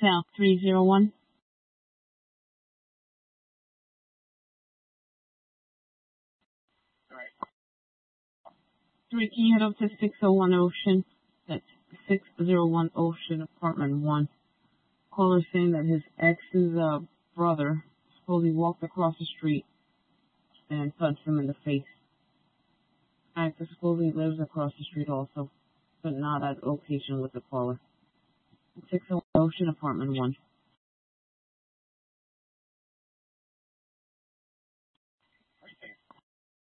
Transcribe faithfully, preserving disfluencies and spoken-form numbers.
South three zero one. Three, can you head up to six oh one Ocean? That's six oh one Ocean, apartment one. Caller saying that his ex's uh, brother supposedly walked across the street and punched him in the face. Actor supposedly lives across the street also, but not at location with the caller. six oh one Ocean, apartment one.